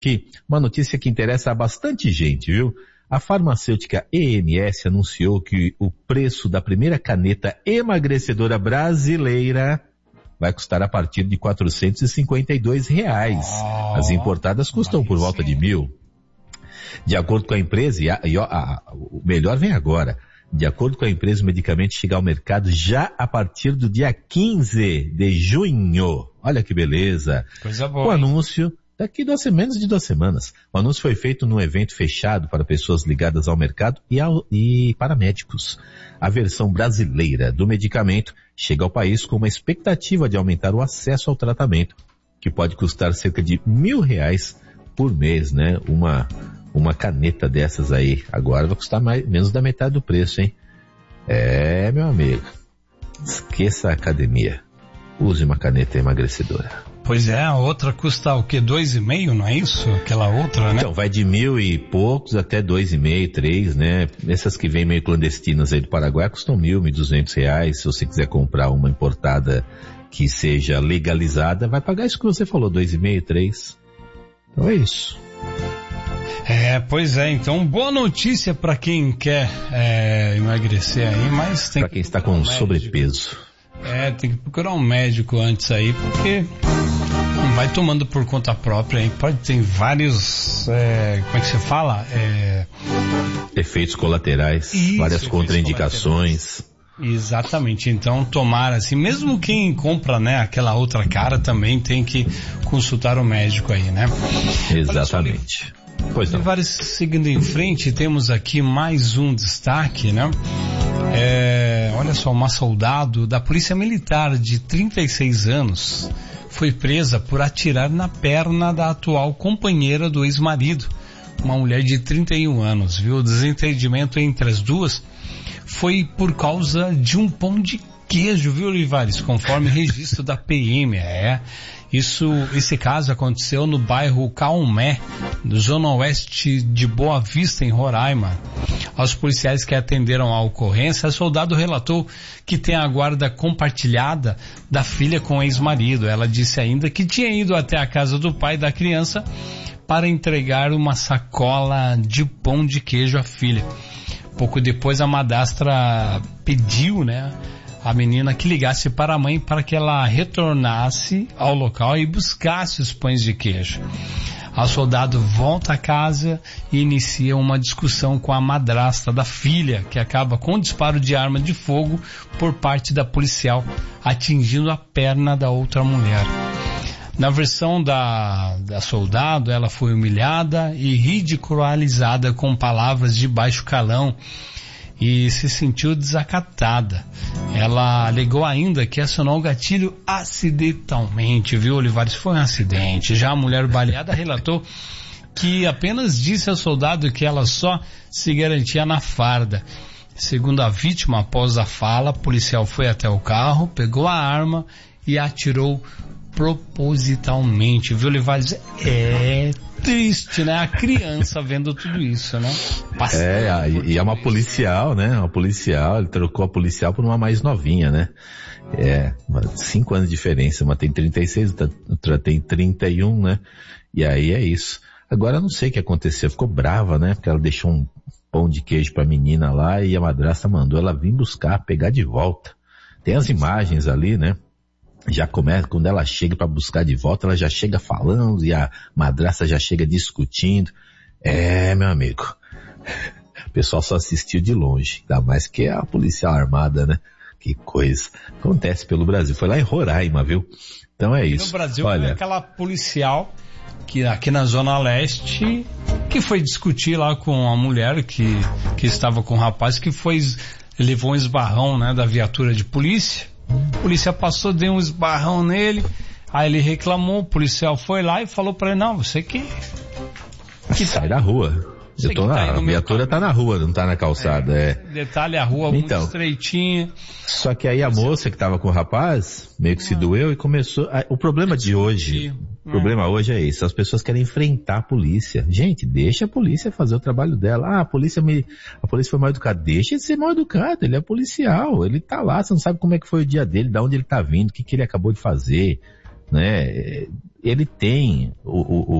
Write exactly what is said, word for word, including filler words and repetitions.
aqui uma notícia que interessa a bastante gente, viu? A farmacêutica E M S anunciou que o preço da primeira caneta emagrecedora brasileira vai custar a partir de quatrocentos e cinquenta e dois reais. Oh, as importadas custam por volta de mil. De acordo com a empresa, e, a, e a, a, o melhor vem agora, de acordo com a empresa, o medicamento chega ao mercado já a partir do dia quinze de junho. Olha que beleza. Coisa boa. O anúncio, daqui duas, menos de duas semanas, o anúncio foi feito num evento fechado para pessoas ligadas ao mercado e, ao, e para médicos. A versão brasileira do medicamento chega ao país com uma expectativa de aumentar o acesso ao tratamento, que pode custar cerca de mil reais por mês, né? Uma, uma caneta dessas aí. Agora vai custar mais, menos da metade do preço, hein? É, meu amigo. Esqueça a academia. Use uma caneta emagrecedora. Pois é, a outra custa o quê? Dois e meio, não é isso? Aquela outra, né? Então, vai de mil e poucos até dois e meio, três, né? Essas que vêm meio clandestinas aí do Paraguai custam mil, mil e duzentos reais. Se você quiser comprar uma importada que seja legalizada, vai pagar isso que você falou, dois e meio, três. Então é isso. É, pois é, então boa notícia para quem quer é, emagrecer aí, mas tem pra que quem está com um sobrepeso. É, tem que procurar um médico antes aí, porque não vai tomando por conta própria, hein? Pode ter vários, é, como é que você fala? É... Efeitos colaterais, Isso, várias contraindicações. Exatamente, então tomar assim, mesmo quem compra, né, aquela outra cara também tem que consultar o médico aí, né? Exatamente. Pois não. Vários, seguindo em frente, temos aqui mais um destaque, né? É, olha só, uma soldado da Polícia Militar de trinta e seis anos foi presa por atirar na perna da atual companheira do ex-marido, uma mulher de trinta e um anos, viu? O desentendimento entre as duas foi por causa de um pão de queijo, viu, Olivares? Conforme registro da P M, é. Isso, esse caso aconteceu no bairro Caumé, zona oeste de Boa Vista, em Roraima. Aos policiais que atenderam a ocorrência, a soldado relatou que tem a guarda compartilhada da filha com o ex-marido. Ela disse ainda que tinha ido até a casa do pai da criança para entregar uma sacola de pão de queijo à filha. Pouco depois a madrasta pediu, né, a menina que ligasse para a mãe para que ela retornasse ao local e buscasse os pães de queijo. A soldado volta a casa e inicia uma discussão com a madrasta da filha, que acaba com um disparo de arma de fogo por parte da policial, atingindo a perna da outra mulher. Na versão da, da soldado, ela foi humilhada e ridicularizada com palavras de baixo calão e se sentiu desacatada. Ela alegou ainda que acionou o gatilho acidentalmente, viu, Olivares? Foi um acidente. Já a mulher baleada relatou que apenas disse ao soldado que ela só se garantia na farda. Segundo a vítima, após a fala, o policial foi até o carro, pegou a arma e atirou propositalmente, viu, Olivares? É triste, né? A criança vendo tudo isso, né? Passando é, e, e é uma policial, né? Uma policial, ele trocou a policial por uma mais novinha, né? É, cinco anos de diferença, uma tem trinta e seis, outra tem trinta e um, né? E aí é isso. Agora eu não sei o que aconteceu, ficou brava, né? Porque ela deixou um pão de queijo pra menina lá e a madrasta mandou ela vir buscar, pegar de volta. Tem as imagens ali, né? Já começa, quando ela chega para buscar de volta, ela já chega falando e a madrasta já chega discutindo. É, meu amigo, o pessoal só assistiu de longe, ainda mais que é a policial armada, né? Que coisa. Acontece pelo Brasil. Foi lá em Roraima, viu? Então é isso. No Brasil, olha, é aquela policial que aqui na Zona Leste, que foi discutir lá com a mulher que, que estava com o rapaz, que foi, levou um esbarrão, né, da viatura de polícia. A polícia passou, deu um esbarrão nele, aí ele reclamou, o policial foi lá e falou pra ele, não, você que... que sai da rua. Eu tô na, tá a viatura tá na rua, não tá na calçada. É, é. Detalhe, a rua então, muito estreitinha. Só que aí a moça que tava com o rapaz, meio que se doeu e começou... O problema de hoje, o problema hoje é esse, as pessoas querem enfrentar a polícia. Gente, deixa a polícia fazer o trabalho dela. Ah, a polícia me, a polícia foi mal educada. Deixa ele ser mal educado, ele é policial, ele tá lá, você não sabe como é que foi o dia dele, de onde ele tá vindo, o que que ele acabou de fazer, né? Ele tem o, o,